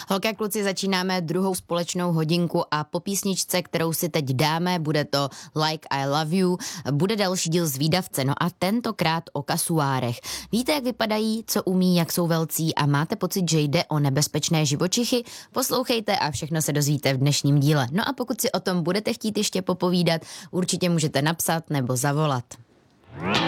Holky a kluci, začínáme druhou společnou hodinku a po písničce, kterou si teď dáme, bude to Like I Love You, bude další díl z Vídavce, no a tentokrát o kasuárech. Víte, jak vypadají, co umí, jak jsou velcí a máte pocit, že jde o nebezpečné živočichy? Poslouchejte a všechno se dozvíte v dnešním díle. No a pokud si o tom budete chtít ještě popovídat, určitě můžete napsat nebo zavolat.